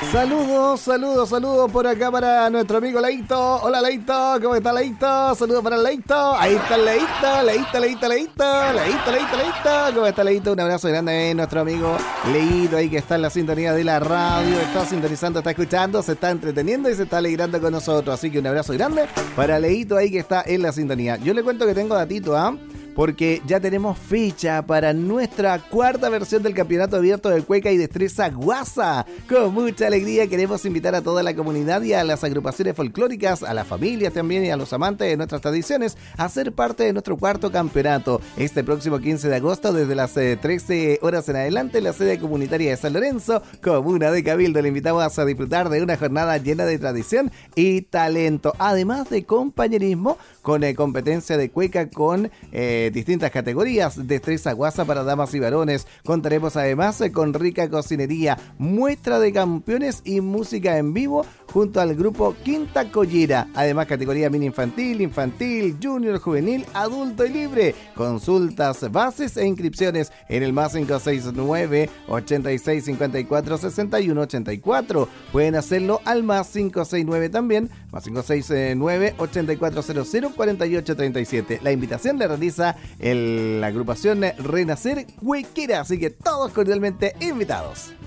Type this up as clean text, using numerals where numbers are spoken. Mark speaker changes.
Speaker 1: Saludos por acá para nuestro amigo Leito. Hola Leito, ¿cómo está Leito? Saludos para Leito. Ahí está Leito. ¿Cómo está Leito? Un abrazo grande a nuestro amigo Leito ahí que está en la sintonía de la radio. Está sintonizando, está escuchando, se está entreteniendo y se está alegrando con nosotros. Así que un abrazo grande para Leito ahí que está en la sintonía. Yo le cuento que tengo datito, porque ya tenemos fecha para nuestra cuarta versión del Campeonato Abierto de Cueca y Destreza Guasa. Con mucha alegría queremos invitar a toda la comunidad y a las agrupaciones folclóricas, a las familias también y a los amantes de nuestras tradiciones a ser parte de nuestro cuarto campeonato. Este próximo 15 de agosto desde las 13 horas en adelante en la sede comunitaria de San Lorenzo, comuna de Cabildo. Le invitamos a disfrutar de una jornada llena de tradición y talento, además de compañerismo con competencia de cueca con distintas categorías, destreza guasa para damas y varones. Contaremos además con rica cocinería, muestra de campeones y música en vivo junto al grupo Quinta Collera. Además, categoría mini infantil, junior, juvenil, adulto y libre. Consultas, bases e inscripciones en el más 569 86 54 61 84. Pueden hacerlo al más 569 también, más 569 8400 48 37. La invitación la realiza la agrupación Renacer Cuequera, así que todos cordialmente invitados.